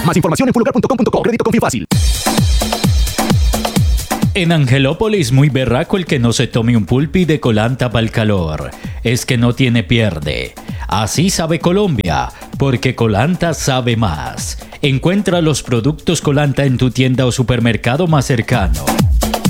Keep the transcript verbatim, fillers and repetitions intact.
Más información en fulgar punto com punto co. Crédito Confío Fácil. En Angelópolis, muy berraco el que no se tome un pulpi de colanta pa'l calor. Es que no tiene pierde. Así sabe Colombia, porque Colanta sabe más. Encuentra los productos Colanta en tu tienda o supermercado más cercano.